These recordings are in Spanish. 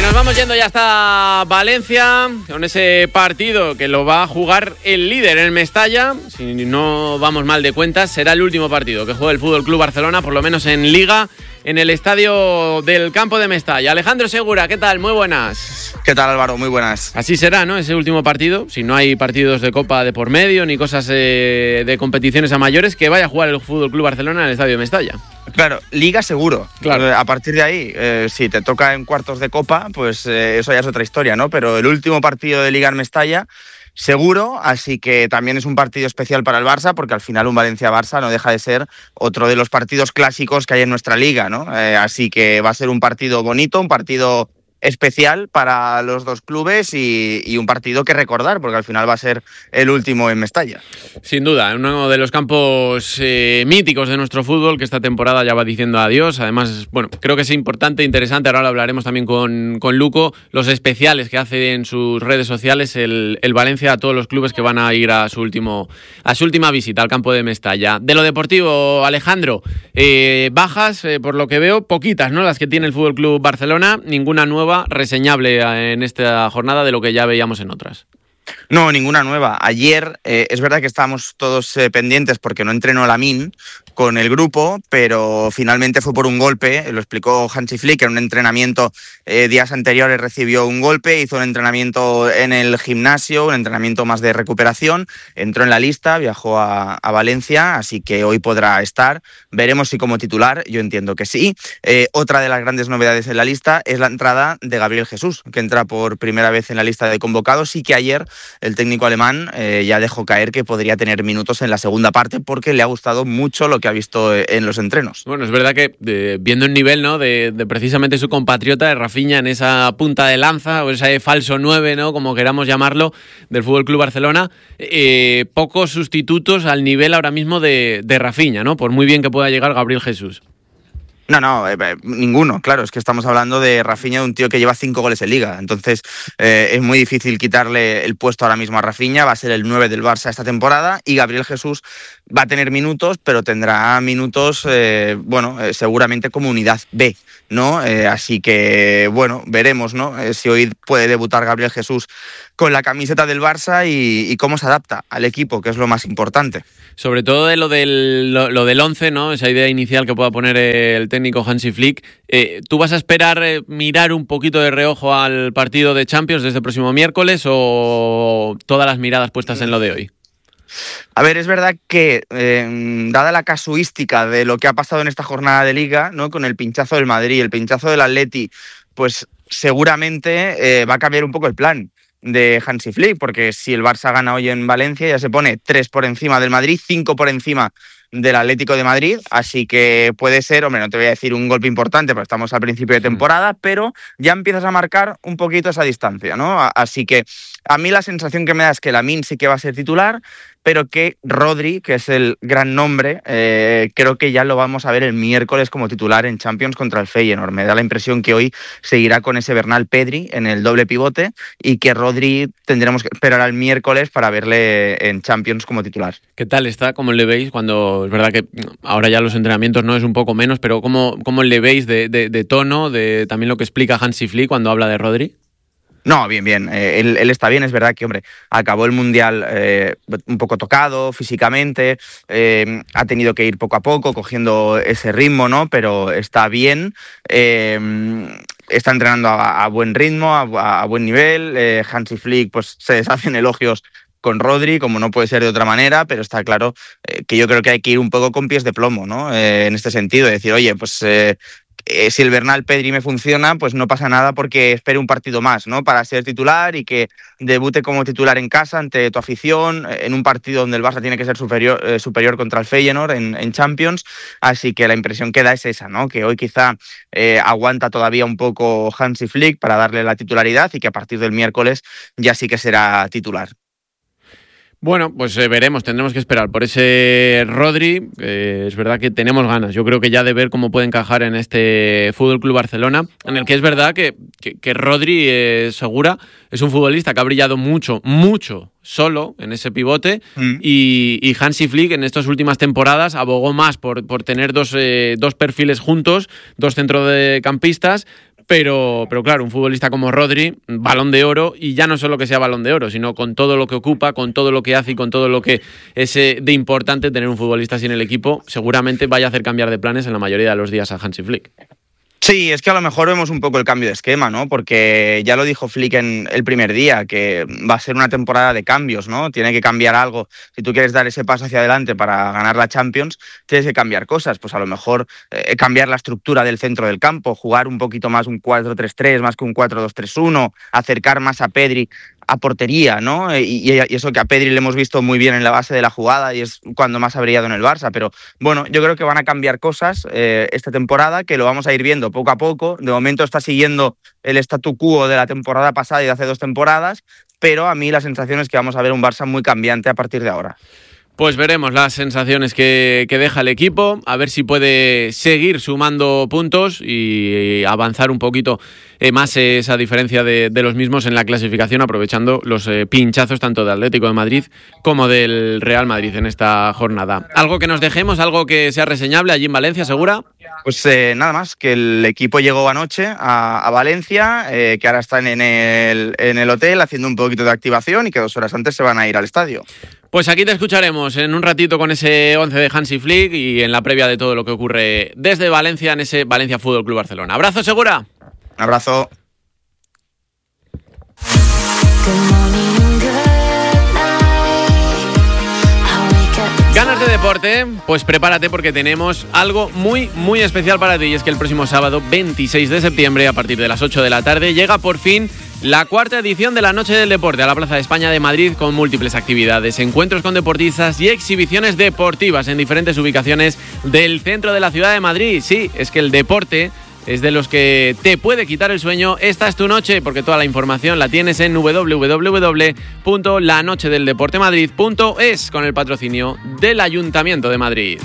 nos vamos yendo ya hasta Valencia con ese partido que lo va a jugar el líder en Mestalla. Si no vamos mal de cuentas, será el último partido que juegue el Fútbol Club Barcelona, por lo menos en Liga, en el estadio del campo de Mestalla. Alejandro Segura, ¿qué tal? Muy buenas. ¿Qué tal, Álvaro? Muy buenas. Así será, ¿no? Ese último partido, si no hay partidos de Copa de por medio ni cosas de competiciones a mayores, que vaya a jugar el Fútbol Club Barcelona en el estadio de Mestalla. Claro, Liga seguro. Claro. A partir de ahí, si te toca en cuartos de Copa, pues eso ya es otra historia, ¿no? Pero el último partido de Liga en Mestalla, seguro, así que también es un partido especial para el Barça, porque al final un Valencia-Barça no deja de ser otro de los partidos clásicos que hay en nuestra Liga, ¿no? Así que va a ser un partido bonito, un partido especial para los dos clubes y un partido que recordar, porque al final va a ser el último en Mestalla. Sin duda, uno de los campos míticos de nuestro fútbol, que esta temporada ya va diciendo adiós. Además, bueno, creo que es importante e interesante, ahora lo hablaremos también con Luco, los especiales que hace en sus redes sociales el Valencia a todos los clubes que van a ir a su última visita al campo de Mestalla. De lo deportivo, Alejandro, bajas, por lo que veo, poquitas, ¿no? Las que tiene el Fútbol Club Barcelona, ninguna nueva reseñable en esta jornada de lo que ya veíamos en otras. No, ninguna nueva. Ayer es verdad que estábamos todos pendientes porque no entrenó Lamine con el grupo, pero finalmente fue por un golpe, lo explicó Hansi Flick, en un entrenamiento días anteriores recibió un golpe, hizo un entrenamiento en el gimnasio, un entrenamiento más de recuperación, entró en la lista, viajó a Valencia, así que hoy podrá estar, veremos si como titular, yo entiendo que sí. Otra de las grandes novedades en la lista es la entrada de Gabriel Jesús, que entra por primera vez en la lista de convocados y que ayer el técnico alemán ya dejó caer que podría tener minutos en la segunda parte porque le ha gustado mucho lo que ha visto en los entrenos. Bueno, es verdad que viendo el nivel, ¿no?, de precisamente su compatriota, de Rafinha, en esa punta de lanza, o ese falso 9, ¿no?, como queramos llamarlo, del Fútbol Club Barcelona, pocos sustitutos al nivel ahora mismo de Rafinha, ¿no?, por muy bien que pueda llegar Gabriel Jesús. No, ninguno, claro, es que estamos hablando de Rafinha, de un tío que lleva 5 goles en Liga, entonces es muy difícil quitarle el puesto ahora mismo a Rafinha, va a ser el 9 del Barça esta temporada y Gabriel Jesús va a tener minutos, pero tendrá minutos, seguramente como unidad B, ¿no? Así que, bueno, veremos, ¿no? Si hoy puede debutar Gabriel Jesús con la camiseta del Barça y cómo se adapta al equipo, que es lo más importante. Sobre todo de lo del 11, ¿no? Esa idea inicial que pueda poner el técnico Hansi Flick. ¿Tú vas a esperar mirar un poquito de reojo al partido de Champions desde el próximo miércoles o todas las miradas puestas en lo de hoy? A ver, es verdad que, dada la casuística de lo que ha pasado en esta jornada de Liga, ¿no?, con el pinchazo del Madrid, el pinchazo del Atleti, pues seguramente va a cambiar un poco el plan de Hansi Flick, porque si el Barça gana hoy en Valencia ya se pone 3 por encima del Madrid, 5 por encima del Atlético de Madrid, así que puede ser, hombre, no te voy a decir un golpe importante porque estamos al principio de temporada, pero ya empiezas a marcar un poquito esa distancia, ¿no? Así que a mí la sensación que me da es que Lamine sí que va a ser titular, pero que Rodri, que es el gran nombre, creo que ya lo vamos a ver el miércoles como titular en Champions contra el Feyenoord. Me da la impresión que hoy seguirá con ese Bernal Pedri en el doble pivote y que Rodri tendremos que esperar al miércoles para verle en Champions como titular. ¿Qué tal está? ¿Cómo le veis? Cuando es verdad que ahora ya los entrenamientos no es un poco menos, pero ¿cómo le veis de tono, de también lo que explica Hansi Flick cuando habla de Rodri? No, bien. Él está bien, es verdad que, hombre, acabó el Mundial un poco tocado físicamente, ha tenido que ir poco a poco, cogiendo ese ritmo, ¿no? Pero está bien, está entrenando a buen ritmo, a buen nivel. Hansi Flick, pues se deshacen elogios con Rodri, como no puede ser de otra manera, pero está claro que yo creo que hay que ir un poco con pies de plomo, ¿no? En este sentido, decir, oye, pues si el Bernal Pedri me funciona, pues no pasa nada porque espere un partido más, ¿no?, para ser titular y que debute como titular en casa ante tu afición, en un partido donde el Barça tiene que ser superior contra el Feyenoord en Champions. Así que la impresión que da es esa, ¿no?, que hoy quizá aguanta todavía un poco Hansi Flick para darle la titularidad y que a partir del miércoles ya sí que será titular. Bueno, pues veremos, tendremos que esperar por ese Rodri. Es verdad que tenemos ganas, yo creo que ya de ver cómo puede encajar en este Fútbol Club Barcelona, en el que es verdad que Rodri Segura es un futbolista que ha brillado mucho solo en ese pivote y Hansi Flick en estas últimas temporadas abogó más por tener dos perfiles juntos, dos centrocampistas, pero claro, un futbolista como Rodri, Balón de Oro, y ya no solo que sea Balón de Oro, sino con todo lo que ocupa, con todo lo que hace y con todo lo que es de importante tener un futbolista así en el equipo, seguramente vaya a hacer cambiar de planes en la mayoría de los días a Hansi Flick. Sí, es que a lo mejor vemos un poco el cambio de esquema, ¿no? Porque ya lo dijo Flick en el primer día, que va a ser una temporada de cambios, ¿no? Tiene que cambiar algo. Si tú quieres dar ese paso hacia adelante para ganar la Champions, tienes que cambiar cosas. Pues a lo mejor cambiar la estructura del centro del campo, jugar un poquito más un 4-3-3 más que un 4-2-3-1, acercar más a Pedri a portería, ¿no? Y eso que a Pedri le hemos visto muy bien en la base de la jugada y es cuando más ha brillado en el Barça, pero bueno, yo creo que van a cambiar cosas esta temporada, que lo vamos a ir viendo poco a poco. De momento está siguiendo el statu quo de la temporada pasada y de hace 2 temporadas, pero a mí la sensación es que vamos a ver un Barça muy cambiante a partir de ahora. Pues veremos las sensaciones que deja el equipo, a ver si puede seguir sumando puntos y avanzar un poquito más esa diferencia de los mismos en la clasificación, aprovechando los pinchazos tanto de Atlético de Madrid como del Real Madrid en esta jornada. ¿Algo que nos dejemos, algo que sea reseñable allí en Valencia, Segura? Pues nada más, que el equipo llegó anoche a Valencia, que ahora están en el hotel haciendo un poquito de activación y que 2 horas antes se van a ir al estadio. Pues aquí te escucharemos en un ratito con ese 11 de Hansi Flick y en la previa de todo lo que ocurre desde Valencia en ese Valencia Fútbol Club Barcelona. ¡Abrazo, Segura! Un abrazo. ¿Ganas de deporte? Pues prepárate porque tenemos algo muy, muy especial para ti. Y es que el próximo sábado, 26 de septiembre, a partir de las 8 de la tarde, llega por fin la 4ª edición de la Noche del Deporte a la Plaza de España de Madrid, con múltiples actividades, encuentros con deportistas y exhibiciones deportivas en diferentes ubicaciones del centro de la ciudad de Madrid. Sí, es que el deporte es de los que te puede quitar el sueño. Esta es tu noche, porque toda la información la tienes en www.lanochedeldeportemadrid.es con el patrocinio del Ayuntamiento de Madrid.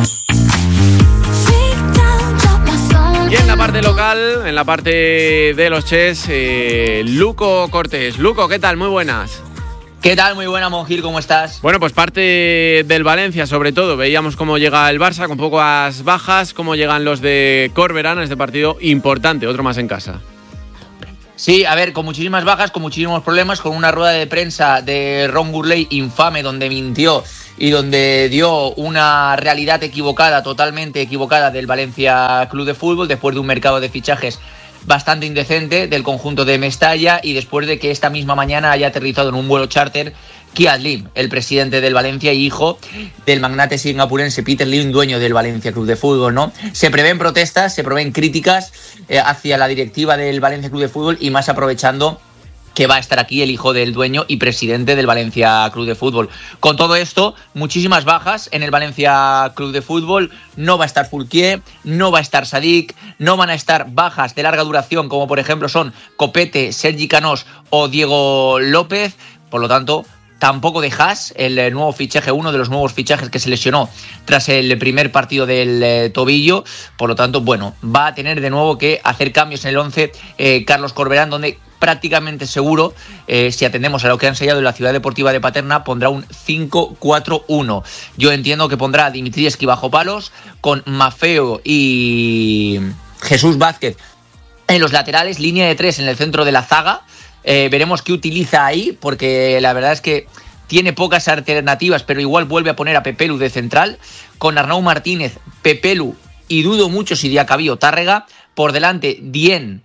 Y en la parte local, en la parte de los Chess, Luco Cortés. Luco, ¿qué tal? Muy buenas. ¿Qué tal? Muy buena, Monjil, ¿cómo estás? Bueno, pues parte del Valencia, sobre todo. Veíamos cómo llega el Barça con pocas bajas, cómo llegan los de Corberán a este partido importante, otro más en casa. Sí, a ver, con muchísimas bajas, con muchísimos problemas, con una rueda de prensa de Ron Gurley infame, donde mintió y donde dio una realidad equivocada, totalmente equivocada, del Valencia Club de Fútbol, después de un mercado de fichajes bastante indecente del conjunto de Mestalla, y después de que esta misma mañana haya aterrizado en un vuelo charter Kiat Lim, el presidente del Valencia y hijo del magnate singapurense Peter Lim, dueño del Valencia Club de Fútbol, ¿no? Se prevén protestas, se prevén críticas hacia la directiva del Valencia Club de Fútbol, y más aprovechando que va a estar aquí el hijo del dueño y presidente del Valencia Club de Fútbol. Con todo esto, muchísimas bajas en el Valencia Club de Fútbol. No va a estar Fulquier, no va a estar Sadik, no van a estar bajas de larga duración, como por ejemplo son Copete, Sergi Canós o Diego López. Por lo tanto, tampoco de Haas, el nuevo fichaje, uno de los nuevos fichajes que se lesionó tras el primer partido del tobillo. Por lo tanto, bueno, va a tener de nuevo que hacer cambios en el 11 Carlos Corberán, donde prácticamente seguro, si atendemos a lo que han sellado en la Ciudad Deportiva de Paterna, pondrá un 5-4-1. Yo entiendo que pondrá a Dimitrievski bajo palos, con Maffeo y Jesús Vázquez en los laterales, línea de 3 en el centro de la zaga. Veremos qué utiliza ahí, porque la verdad es que tiene pocas alternativas, pero igual vuelve a poner a Pepelu de central, con Arnau Martínez, Pepelu y dudo mucho si Diacabí o Tárrega. Por delante, Dien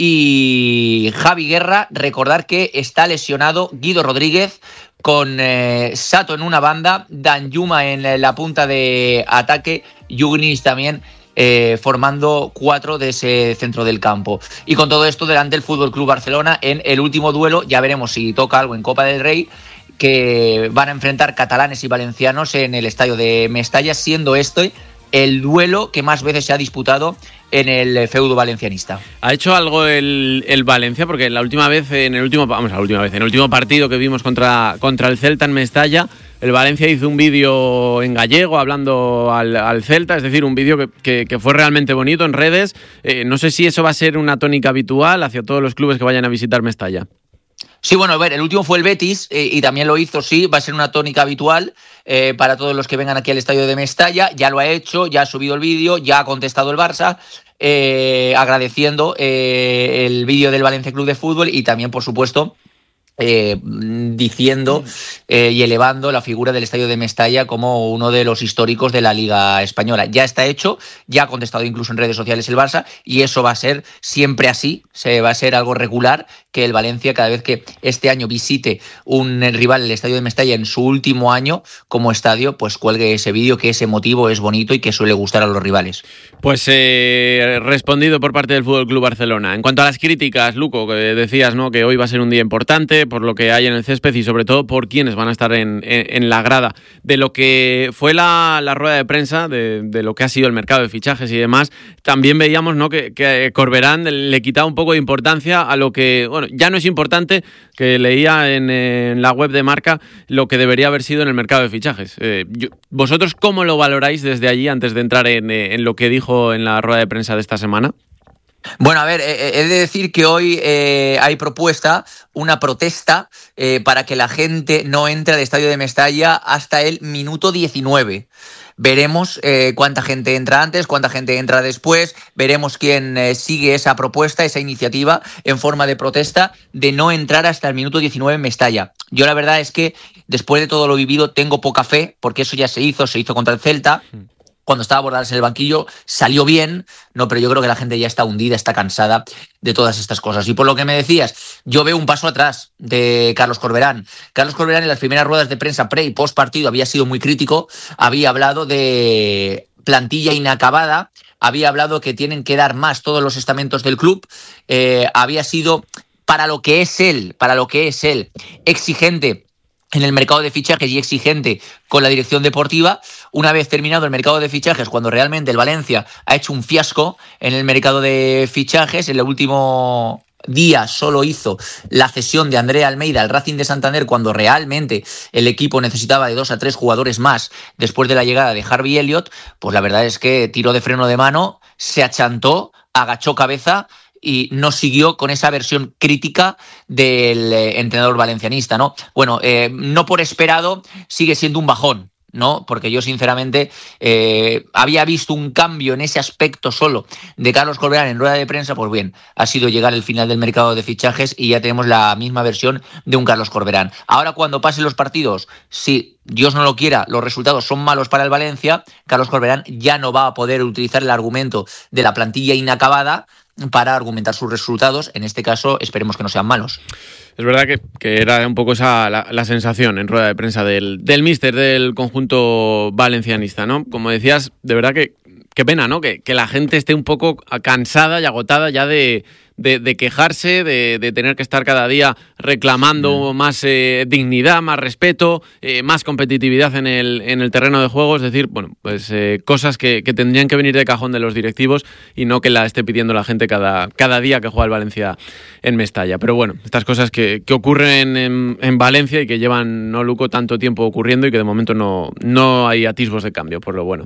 y Javi Guerra. Recordar que está lesionado Guido Rodríguez, con Sato en una banda, Danjuma en la punta de ataque, Yugnis también formando 4 de ese centro del campo. Y con todo esto delante el Fútbol Club Barcelona en el último duelo. Ya veremos si toca algo en Copa del Rey, que van a enfrentar catalanes y valencianos en el estadio de Mestalla, siendo este el duelo que más veces se ha disputado en el feudo valencianista. ¿Ha hecho algo el Valencia? Porque en el último partido que vimos contra el Celta en Mestalla, el Valencia hizo un vídeo en gallego hablando al Celta, es decir, un vídeo que fue realmente bonito en redes. No sé si eso va a ser una tónica habitual hacia todos los clubes que vayan a visitar Mestalla. Sí, bueno, a ver, el último fue el Betis y también lo hizo, sí, va a ser una tónica habitual para todos los que vengan aquí al estadio de Mestalla. Ya lo ha hecho, ya ha subido el vídeo, ya ha contestado el Barça. agradeciendo el vídeo del Valencia Club de Fútbol y también, por supuesto, diciendo y elevando la figura del Estadio de Mestalla como uno de los históricos de la Liga Española. Ya está hecho, ya ha contestado incluso en redes sociales el Barça, y eso va a ser siempre así, va a ser algo regular que el Valencia, cada vez que este año visite un rival, el Estadio de Mestalla, en su último año como estadio, pues cuelgue ese vídeo, que ese motivo es bonito y que suele gustar a los rivales. Pues respondido por parte del FC Barcelona. En cuanto a las críticas, Luco, que decías, ¿no?, que hoy va a ser un día importante por lo que hay en el césped y sobre todo por quienes van a estar en la grada. De lo que fue la rueda de prensa, de lo que ha sido el mercado de fichajes y demás, también veíamos, ¿no?, que Corberán le quitaba un poco de importancia a lo que, bueno, ya no es importante, que leía en la web de Marca lo que debería haber sido en el mercado de fichajes. ¿Vosotros cómo lo valoráis desde allí antes de entrar en lo que dijo en la rueda de prensa de esta semana? Bueno, a ver, he de decir que hoy hay una protesta para que la gente no entre al Estadio de Mestalla hasta el minuto 19. Veremos cuánta gente entra antes, cuánta gente entra después, veremos quién sigue esa propuesta, esa iniciativa en forma de protesta de no entrar hasta el minuto 19 en Mestalla. Yo la verdad es que después de todo lo vivido tengo poca fe, porque eso ya se hizo contra el Celta. Cuando estaba Bordalás en el banquillo, salió bien, no, pero yo creo que la gente ya está hundida, está cansada de todas estas cosas. Y por lo que me decías, yo veo un paso atrás de Carlos Corberán. Carlos Corberán en las primeras ruedas de prensa pre y post partido había sido muy crítico, había hablado de plantilla inacabada, había hablado que tienen que dar más todos los estamentos del club, había sido, para lo que es él, exigente en el mercado de fichajes y exigente con la dirección deportiva. Una vez terminado el mercado de fichajes, cuando realmente el Valencia ha hecho un fiasco en el mercado de fichajes, en el último día solo hizo la cesión de Andrea Almeida al Racing de Santander, cuando realmente el equipo necesitaba de 2 a 3 jugadores más después de la llegada de Harvey Elliott, pues la verdad es que tiró de freno de mano, se achantó, agachó cabeza y no siguió con esa versión crítica del entrenador valencianista, ¿no? Bueno, no por esperado, sigue siendo un bajón, ¿no? Porque yo sinceramente había visto un cambio en ese aspecto solo de Carlos Corberán en rueda de prensa. Pues bien, ha sido llegar el final del mercado de fichajes y ya tenemos la misma versión de un Carlos Corberán. Ahora, cuando pasen los partidos, si Dios no lo quiera, los resultados son malos para el Valencia, Carlos Corberán ya no va a poder utilizar el argumento de la plantilla inacabada para argumentar sus resultados. En este caso, esperemos que no sean malos. Es verdad que era un poco esa la sensación en rueda de prensa del míster del conjunto valencianista, ¿no? Como decías, de verdad que qué pena, ¿no? Que la gente esté un poco cansada y agotada ya de quejarse, de tener que estar cada día reclamando más dignidad, más respeto, más competitividad en el terreno de juego. Es decir, bueno, pues cosas que tendrían que venir de cajón de los directivos y no que la esté pidiendo la gente cada día que juega el Valencia en Mestalla. Pero bueno, estas cosas que ocurren en Valencia y que llevan, ¿no, Luco?, tanto tiempo ocurriendo y que de momento no hay atisbos de cambio, por lo bueno.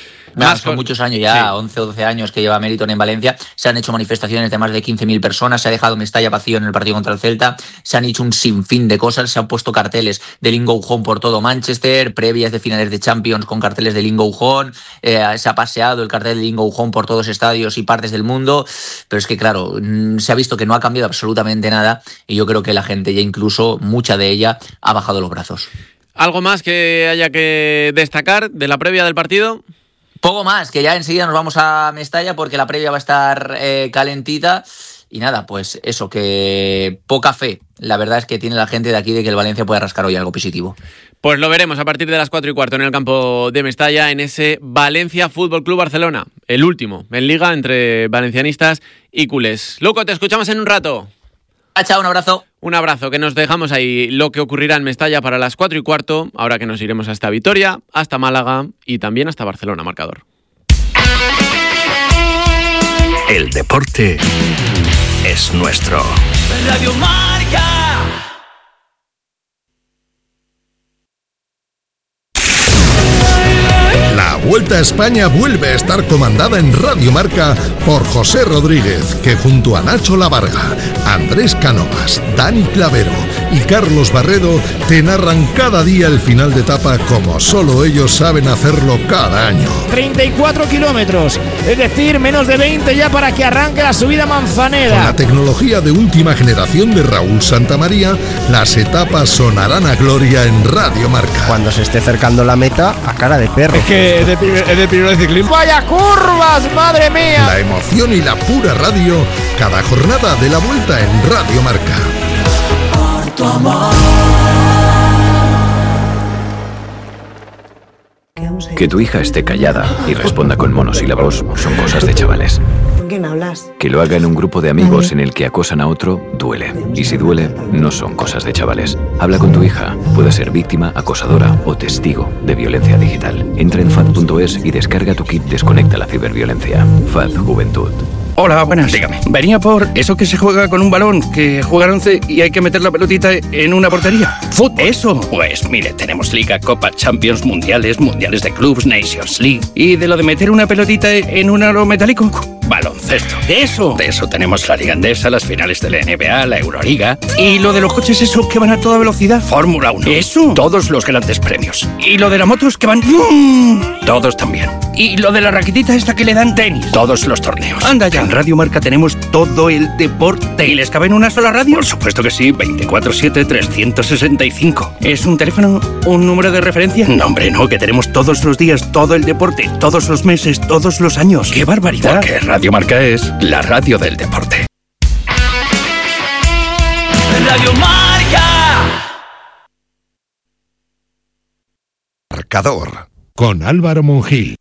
Son muchos años ya, sí. 11 o 12 años que lleva Meriton en Valencia. Se han hecho manifestaciones de más de 15.000 personas, se ha dejado Mestalla vacío en el partido contra el Celta, se han hecho un sinfín de cosas, se han puesto carteles de Lingo Home por todo Manchester, previas de finales de Champions con carteles de Lingo Home, se ha paseado el cartel de Lingo Home por todos estadios y partes del mundo, pero es que claro, se ha visto que no ha cambiado absolutamente nada y yo creo que la gente ya, incluso mucha de ella, ha bajado los brazos. ¿Algo más que haya que destacar de la previa del partido? Poco más, que ya enseguida nos vamos a Mestalla porque la previa va a estar calentita. Y nada, pues eso, que poca fe, la verdad es que tiene la gente de aquí de que el Valencia pueda rascar hoy algo positivo. Pues lo veremos a partir de las 4:15 en el campo de Mestalla, en ese Valencia Fútbol Club Barcelona, el último en Liga entre valencianistas y culés. Luco, te escuchamos en un rato. Chao, un abrazo. Un abrazo, que nos dejamos ahí lo que ocurrirá en Mestalla para las 4:15, ahora que nos iremos hasta Vitoria, hasta Málaga y también hasta Barcelona, marcador. El deporte es nuestro. Radio Marca. La Vuelta a España vuelve a estar comandada en Radio Marca por José Rodríguez, que junto a Nacho Lavarga, Andrés Cánovas, Dani Clavero y Carlos Barredo te narran cada día el final de etapa como solo ellos saben hacerlo cada año. 34 kilómetros, es decir, menos de 20 ya para que arranque la subida Manzaneda. Con la tecnología de última generación de Raúl Santamaría, las etapas sonarán a gloria en Radio Marca. Cuando se esté acercando la meta, a cara de perro. Es que es de primero de ciclismo. ¡Vaya curvas, madre mía! La emoción y la pura radio, cada jornada de la Vuelta en Radio Marca. Por tu amor. Que tu hija esté callada y responda con monosílabos son cosas de chavales. ¿Con quién hablas? Que lo haga en un grupo de amigos en el que acosan a otro, duele. Y si duele, no son cosas de chavales. Habla con tu hija. Puede ser víctima, acosadora o testigo de violencia digital. Entra en FAD.es y descarga tu kit Desconecta la ciberviolencia. FAD Juventud. Hola, buenas. Dígame. Venía por eso que se juega con un balón, que juegan 11 y hay que meter la pelotita en una portería. ¿Fútbol? ¿Eso? Pues mire, tenemos Liga, Copa, Champions, Mundiales de clubs, Nations League. ¿Y de lo de meter una pelotita en un aro metálico? Baloncesto. ¿De eso? De eso tenemos la Liga Endesa, las finales de la NBA, la Euroliga. ¿Y lo de los coches eso que van a toda velocidad? Fórmula 1. ¿Eso? Todos los grandes premios. ¿Y lo de las motos que van? Todos también. ¿Y lo de la raquetita esta que le dan tenis? Todos los torneos. Anda ya. En Radio Marca tenemos todo el deporte. ¿Y les cabe en una sola radio? Por supuesto que sí, 24/7, 365. ¿Es un teléfono, un número de referencia? No, hombre, no, que tenemos todos los días, todo el deporte, todos los meses, todos los años. ¡Qué barbaridad! Porque Radio Marca es la radio del deporte. Radio Marca. Marcador con Álvaro Monjil.